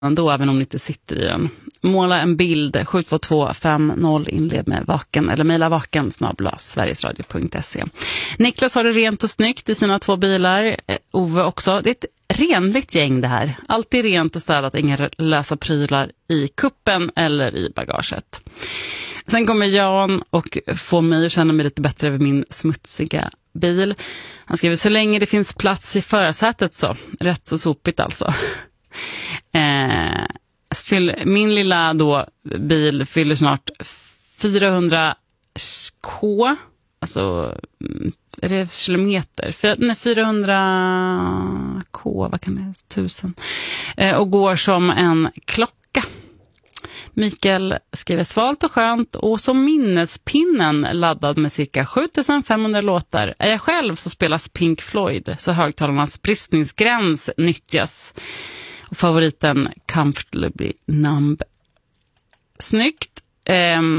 ändå, även om ni inte sitter i den. Måla en bild 72250 inled med vaken eller mejla vaken@sverigesradio.se. Niklas har det rent och snyggt i sina 2 bilar. Ove också. Det är ett renligt gäng det här. Alltid rent och städat, inga lösa prylar i kuppen eller i bagaget. Sen kommer Jan och får mig att känna mig lite bättre över min smutsiga bil. Han skriver: så länge det finns plats i förarsätet så. Rätt så sopigt alltså. Min lilla bil fyller snart 400 k, alltså är det kilometer? 400 k, vad kan det vara? 1000. Och går som en klocka. Mikael skriver: svalt och skönt och som minnespinnen laddad med cirka 7500 låtar. Är jag själv så spelas Pink Floyd så högtalarnas bristningsgräns nyttjas. Och favoriten Comfortably Numb. Snyggt.